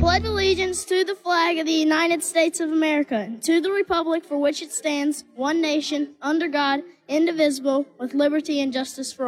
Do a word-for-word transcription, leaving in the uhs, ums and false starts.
pledge allegiance to the flag of the United States of America, and to the republic for which it stands, one nation, under God, indivisible, with liberty and justice for all.